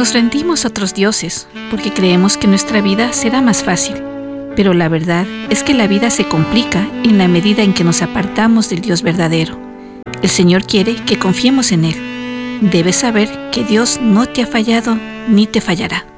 Nos rendimos a otros dioses porque creemos que nuestra vida será más fácil. Pero la verdad es que la vida se complica en la medida en que nos apartamos del Dios verdadero. El Señor quiere que confiemos en Él. Debes saber que Dios no te ha fallado ni te fallará.